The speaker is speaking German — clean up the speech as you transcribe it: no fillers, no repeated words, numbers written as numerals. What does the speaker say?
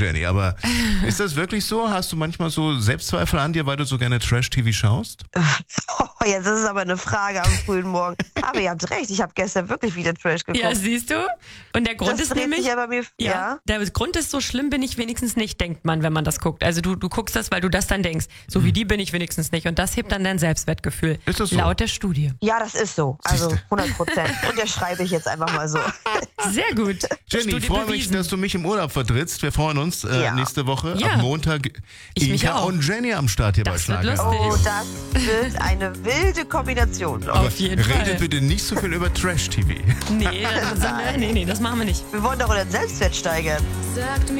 Jenny, aber ist das wirklich so? Hast du manchmal so Selbstzweifel an dir, weil du so gerne Trash-TV schaust? Oh, jetzt ist es aber eine Frage am frühen Morgen. Aber ihr habt recht, ich habe gestern wirklich wieder Trash geguckt. Ja, siehst du? Und der Grund das ist dreht nämlich... sich ja bei mir, ja? Der Grund ist, so schlimm bin ich wenigstens nicht, denkt man, wenn man das guckt. Also du guckst das, weil du das dann denkst. So wie die bin ich wenigstens nicht. Und das hebt dann dein Selbstwertgefühl. Ist das so? Laut der Studie. Ja, das ist so. Also 100%. Und der schreibe ich jetzt einfach mal so. Sehr gut. Jenny, Studie ich freue mich, bewiesen. dass du mich im Urlaub vertrittst. Wir freuen uns nächste Woche Ja. am Montag. Ich mich Inka auch. und Jenny am Start hier Das bei wird Schlager. lustig. Oh, das wird eine wilde Kombination, glaub Aber Auf jeden redet Fall. bitte nicht so viel über Trash-TV. Nee, das machen wir nicht. ich. Wir wollen doch unseren Selbstwert steigern. Sagt mir